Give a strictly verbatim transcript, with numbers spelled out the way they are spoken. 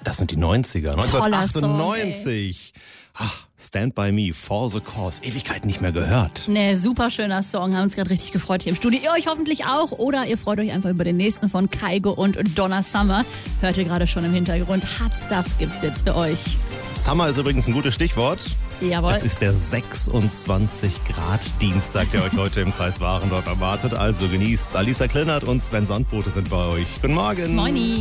Das sind die neunziger. Toller neunzehnhundertachtundneunzig. Ach, Stand By Me, For The Cause. Ewigkeit nicht mehr gehört. Ne, super schöner Song. Haben uns gerade richtig gefreut hier im Studio. Ihr euch hoffentlich auch. Oder ihr freut euch einfach über den nächsten von Kygo und Donna Summer. Hört ihr gerade schon im Hintergrund. Hot Stuff gibt's jetzt für euch. Summer ist übrigens ein gutes Stichwort. Jawohl. Es ist der sechsundzwanzig Grad Dienstag, der euch heute im Kreis Warendorf erwartet. Also genießt's. Alisa Klinert und Sven Sandbote sind bei euch. Guten Morgen. Moini.